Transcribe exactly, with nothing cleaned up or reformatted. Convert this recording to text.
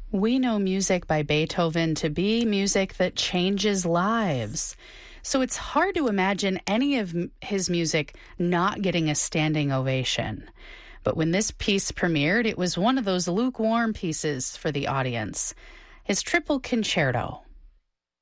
We know music by Beethoven to be music that changes lives. So it's hard to imagine any of his music not getting a standing ovation. But when this piece premiered, it was one of those lukewarm pieces for the audience. His Triple Concerto.